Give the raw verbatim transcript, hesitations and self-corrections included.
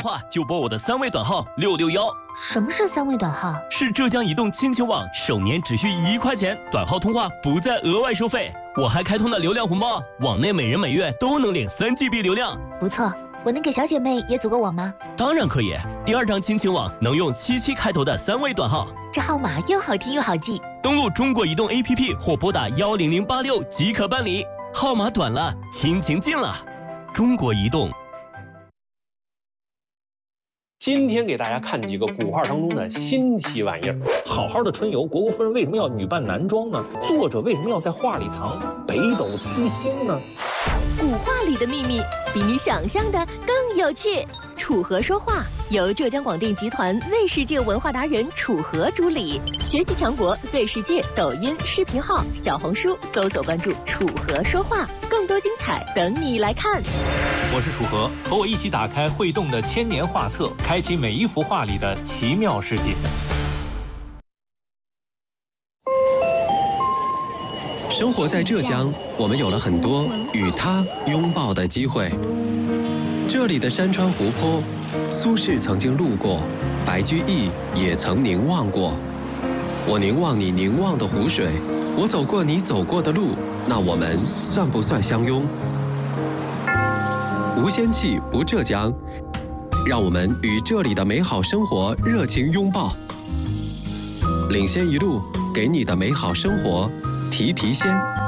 话就拨我的三位短号六六幺。 什么是三位短号？ 是浙江移动亲情网，首年只需一块钱，短号通话不再额外收费。我还开通了流量红包，网内每人每月都能领三 G B 流量。 不错，我能给小姐妹也组个网吗？ 当然可以。第二张亲情网能用七七开头的三位短号， 这号码又好听又好记。 登录中国移动 A P P 或拨打幺零零八六即可办理。号码短了，亲情近了。中国移动。 今天给大家看几个古画当中的新奇玩意儿。好好的春游，虢国夫人为什么要女扮男装呢？作者为什么要在画里藏北斗七星呢？ 古画里的秘密比你想象的更有趣。楚河说话由浙江广电集团 Z 世界文化达人楚河主理，学习强国 Z 世界抖音视频号、小红书搜索关注楚河说话，更多精彩等你来看。 我是楚河，和我一起打开会动的千年画册，开启每一幅画里的奇妙世界。 生活在浙江，我们有了很多与它拥抱的机会。这里的山川湖泊，苏轼曾经路过，白居易也曾凝望过。我凝望你凝望的湖水，我走过你走过的路，那我们算不算相拥？无仙气不浙江，让我们与这里的美好生活热情拥抱。领先一路，给你的美好生活提提鲜。